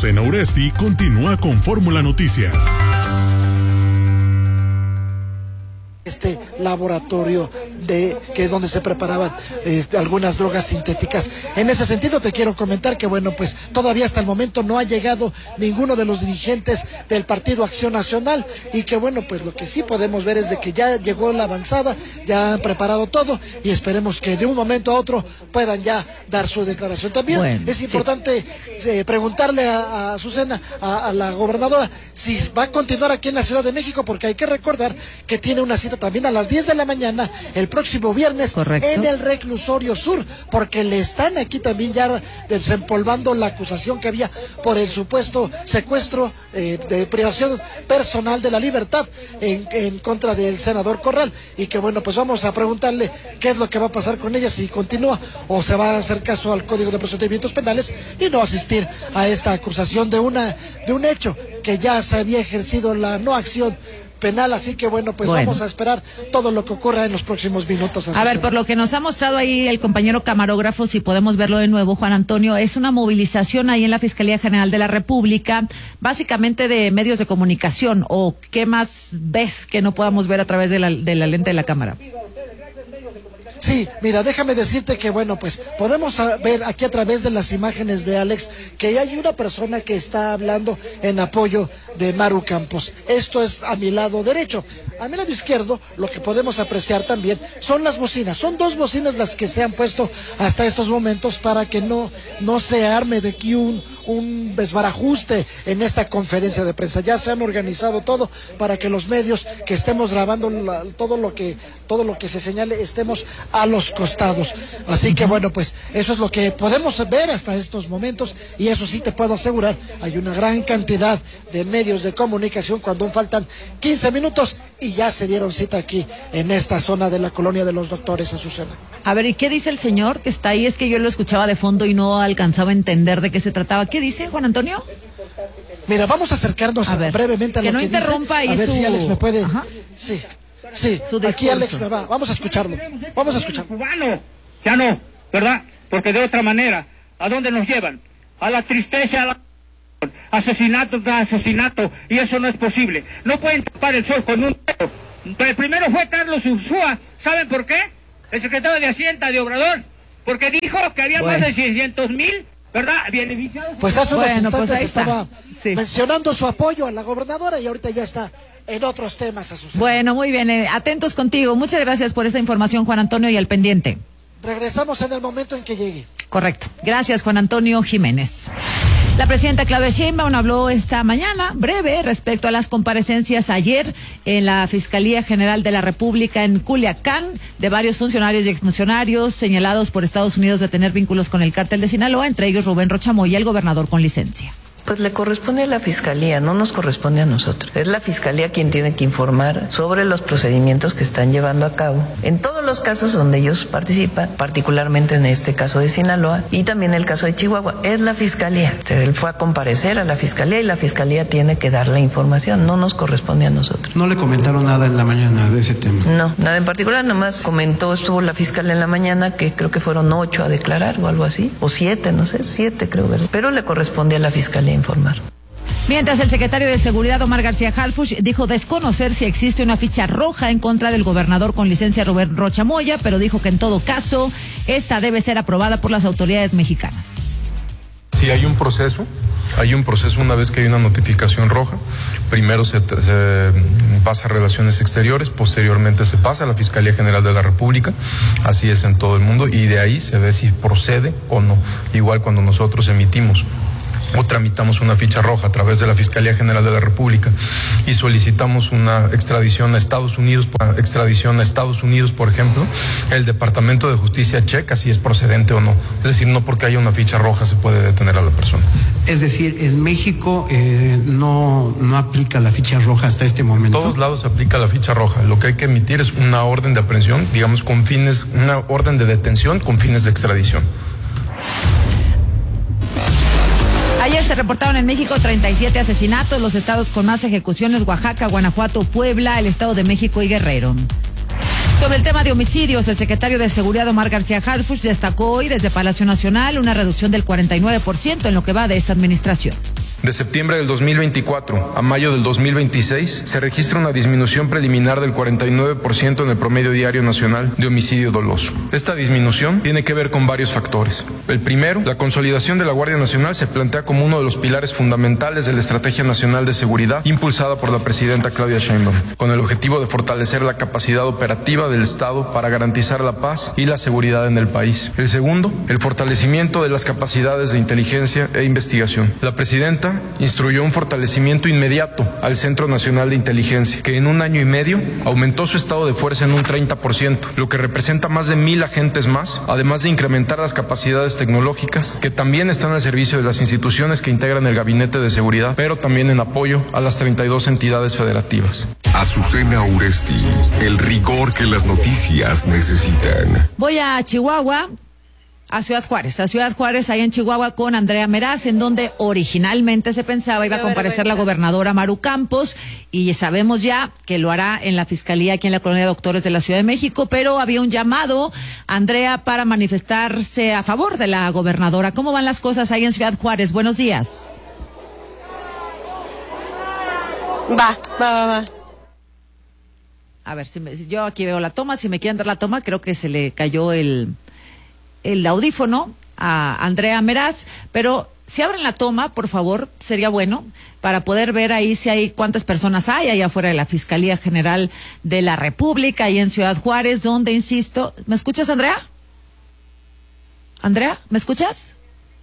Susana Uresti continúa con Fórmula Noticias. Este laboratorio donde se preparaban algunas drogas sintéticas. En ese sentido te quiero comentar que bueno, pues todavía hasta el momento no ha llegado ninguno de los dirigentes del Partido Acción Nacional, y que bueno, pues lo que sí podemos ver es de que ya llegó la avanzada, ya han preparado todo, y esperemos que de un momento a otro puedan ya dar su declaración. También es importante preguntarle a Susana, a la gobernadora, si va a continuar aquí en la Ciudad de México, porque hay que recordar que tiene una cita también a las 10 de la mañana el próximo viernes. Correcto. En el Reclusorio Sur, porque le están aquí también ya desempolvando la acusación que había por el supuesto secuestro de privación personal de la libertad en contra del senador Corral, y que bueno, pues vamos a preguntarle qué es lo que va a pasar con ella, si continúa o se va a hacer caso al Código de Procedimientos Penales y no asistir a esta acusación de un hecho que ya se había ejercido la no acción penal. Así que bueno, pues vamos a esperar todo lo que ocurra en los próximos minutos. A ver, por lo que nos ha mostrado ahí el compañero camarógrafo, si podemos verlo de nuevo, Juan Antonio, es una movilización ahí en la Fiscalía General de la República, básicamente de medios de comunicación, o qué más ves que no podamos ver a través de la lente de la cámara. Sí, mira, déjame decirte que bueno, pues podemos ver aquí a través de las imágenes de Alex que hay una persona que está hablando en apoyo de Maru Campos. Esto es a mi lado derecho. A mi lado izquierdo, lo que podemos apreciar también son las bocinas. Son dos bocinas las que se han puesto hasta estos momentos para que no se arme de aquí un desbarajuste en esta conferencia de prensa. Ya se han organizado todo para que los medios que estemos grabando todo lo que se señale estemos a los costados. Así que bueno, pues eso es lo que podemos ver hasta estos momentos, y eso sí te puedo asegurar, hay una gran cantidad de medios de comunicación cuando aún faltan 15 minutos y ya se dieron cita aquí en esta zona de la Colonia de los Doctores, Azucena. A ver, ¿y qué dice el señor que está ahí? Es que yo lo escuchaba de fondo y no alcanzaba a entender de qué se trataba. ¿Qué dice, Juan Antonio? Mira, vamos a acercarnos brevemente a lo que dice. Que no interrumpa ahí. A ver si Alex me puede... Ajá. Sí, aquí Alex me va. Vamos a escucharlo. Cubano, ya no, ¿verdad? Porque de otra manera, ¿a dónde nos llevan? A la tristeza, asesinato tras asesinato, y eso no es posible. No pueden tapar el sol con un dedo. Pero el primero fue Carlos Ursúa. ¿Saben por qué? El secretario de Hacienda de Obrador, porque dijo que había más de 600,000, ¿verdad? Beneficiados. Pues hace unos instantes estaba mencionando su apoyo a la gobernadora y ahorita ya está en otros temas. Bueno, muy bien, atentos contigo. Muchas gracias por esta información, Juan Antonio, y al pendiente. Regresamos en el momento en que llegue. Correcto. Gracias, Juan Antonio Jiménez. La presidenta Claudia Sheinbaum habló esta mañana, breve, respecto a las comparecencias ayer en la Fiscalía General de la República en Culiacán de varios funcionarios y exfuncionarios señalados por Estados Unidos de tener vínculos con el cártel de Sinaloa, entre ellos Rubén Rocha Moya, el gobernador con licencia. Pues le corresponde a la Fiscalía, no nos corresponde a nosotros. Es la Fiscalía quien tiene que informar sobre los procedimientos que están llevando a cabo en todos los casos donde ellos participan, particularmente en este caso de Sinaloa y también el caso de Chihuahua. Es la Fiscalía. Él fue a comparecer a la Fiscalía y la Fiscalía tiene que dar la información, no nos corresponde a nosotros. ¿No le comentaron nada en la mañana de ese tema? No, nada en particular, nomás estuvo la fiscal en la mañana, que creo que fueron 8 a declarar o algo así, o 7, no sé, 7 creo, ¿verdad? Pero le corresponde a la Fiscalía informar. Mientras el secretario de Seguridad, Omar García Harfuch, dijo desconocer si existe una ficha roja en contra del gobernador con licencia Rubén Rocha Moya, pero dijo que en todo caso esta debe ser aprobada por las autoridades mexicanas. Si hay un proceso una vez que hay una notificación roja. Primero se pasa a Relaciones Exteriores, posteriormente se pasa a la Fiscalía General de la República, así es en todo el mundo, y de ahí se ve si procede o no. Igual cuando nosotros emitimos o tramitamos una ficha roja a través de la Fiscalía General de la República y solicitamos una extradición a Estados Unidos, por ejemplo, el Departamento de Justicia checa si es procedente o no. Es decir, no porque haya una ficha roja se puede detener a la persona. Es decir, en México no aplica la ficha roja hasta este momento. En todos lados se aplica la ficha roja. Lo que hay que emitir es una orden de aprehensión, digamos, una orden de detención con fines de extradición. Ayer se reportaron en México 37 asesinatos, los estados con más ejecuciones: Oaxaca, Guanajuato, Puebla, el Estado de México y Guerrero. Sobre el tema de homicidios, el secretario de Seguridad, Omar García Harfuch, destacó hoy desde Palacio Nacional una reducción del 49% en lo que va de esta administración. De septiembre del 2024 a mayo del 2026 se registra una disminución preliminar del 49% en el promedio diario nacional de homicidio doloso. Esta disminución tiene que ver con varios factores. El primero, la consolidación de la Guardia Nacional se plantea como uno de los pilares fundamentales de la Estrategia Nacional de Seguridad impulsada por la presidenta Claudia Sheinbaum, con el objetivo de fortalecer la capacidad operativa del Estado para garantizar la paz y la seguridad en el país. El segundo, el fortalecimiento de las capacidades de inteligencia e investigación. La presidenta instruyó un fortalecimiento inmediato al Centro Nacional de Inteligencia, que en 1 año y medio aumentó su estado de fuerza en un 30%, lo que representa más de 1,000 agentes más, además de incrementar las capacidades tecnológicas, que también están al servicio de las instituciones que integran el Gabinete de Seguridad, pero también en apoyo a las 32 entidades federativas. Azucena Uresti, el rigor que las noticias necesitan. Voy a Chihuahua. A Ciudad Juárez, ahí en Chihuahua, con Andrea Meraz, en donde originalmente se pensaba iba a comparecer la gobernadora Maru Campos, y sabemos ya que lo hará en la Fiscalía aquí en la Colonia de Doctores de la Ciudad de México, pero había un llamado, Andrea, para manifestarse a favor de la gobernadora. ¿Cómo van las cosas ahí en Ciudad Juárez? Buenos días. Va. A ver, yo aquí veo la toma, si me quieren dar la toma, creo que se le cayó el audífono a Andrea Meraz, pero si abren la toma, por favor, sería bueno para poder ver ahí si hay cuántas personas hay ahí afuera de la Fiscalía General de la República, ahí en Ciudad Juárez, donde, insisto, ¿me escuchas, Andrea? Andrea, ¿me escuchas?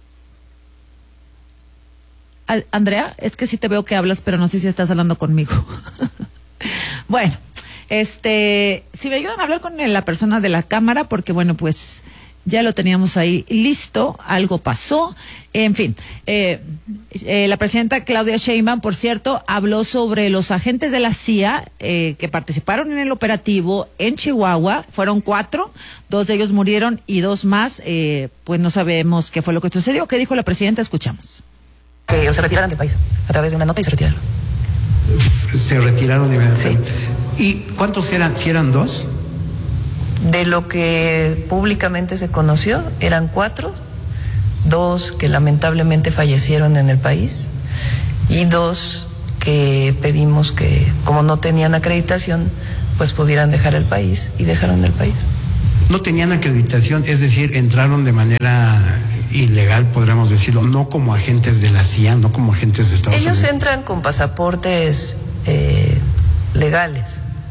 Andrea, es que sí te veo que hablas, pero no sé si estás hablando conmigo. Bueno, si me ayudan a hablar con la persona de la cámara, porque bueno, pues ya lo teníamos ahí listo, algo pasó, en fin. La presidenta Claudia Sheinbaum, por cierto, habló sobre los agentes de la CIA que participaron en el operativo en Chihuahua. Fueron 4, 2 de ellos murieron y 2 más, pues no sabemos qué fue lo que sucedió. ¿Qué dijo la presidenta? Escuchamos. Que se retiraran del país a través de una nota y se retiraron. Se retiraron inmediatamente. Sí. ¿Y cuántos eran? ¿Si eran 2? De lo que públicamente se conoció, eran 4, 2 que lamentablemente fallecieron en el país y 2 que pedimos que, como no tenían acreditación, pues pudieran dejar el país, y dejaron el país. No tenían acreditación, es decir, entraron de manera ilegal, podríamos decirlo, no como agentes de la CIA, no como agentes de Estados Unidos. Ellos entran con pasaportes legales,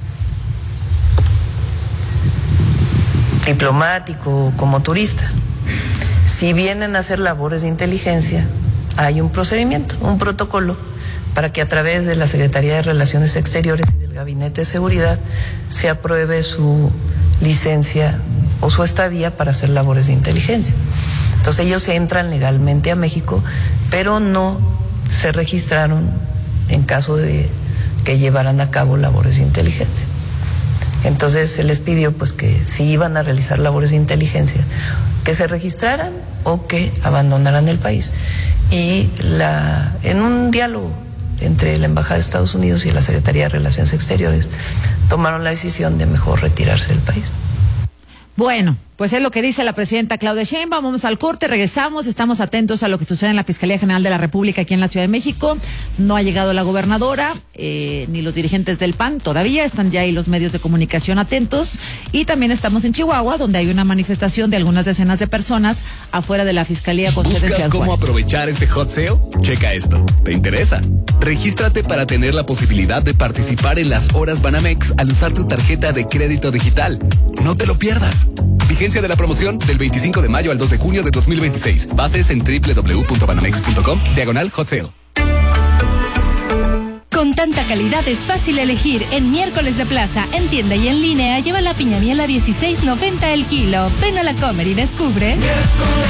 diplomático, como turista. Si vienen a hacer labores de inteligencia, hay un procedimiento, un protocolo, para que a través de la Secretaría de Relaciones Exteriores y del Gabinete de Seguridad se apruebe su licencia o su estadía para hacer labores de inteligencia. Entonces ellos entran legalmente a México, pero no se registraron en caso de que llevaran a cabo labores de inteligencia. Entonces se les pidió pues que si iban a realizar labores de inteligencia, que se registraran o que abandonaran el país. Y en un diálogo entre la Embajada de Estados Unidos y la Secretaría de Relaciones Exteriores, tomaron la decisión de mejor retirarse del país. Bueno, pues es lo que dice la presidenta Claudia Sheinbaum. Vamos al corte, regresamos, estamos atentos a lo que sucede en la Fiscalía General de la República aquí en la Ciudad de México. No ha llegado la gobernadora, ni los dirigentes del PAN todavía, están ya ahí los medios de comunicación atentos. Y también estamos en Chihuahua, donde hay una manifestación de algunas decenas de personas afuera de la Fiscalía con sede en Ciudad ¿Buscas cómo aprovechar este hot sale? Checa esto, ¿te interesa? Regístrate para tener la posibilidad de participar en las horas Banamex al usar tu tarjeta de crédito digital. No te lo pierdas. Vigencia de la promoción del 25 de mayo al 2 de junio de 2026. Bases en www.banamex.com/hot sale. Con tanta calidad es fácil elegir. En Miércoles de Plaza, en tienda y en línea, lleva la piña miel a $16.90 el kilo. Ven a la Comer y descubre.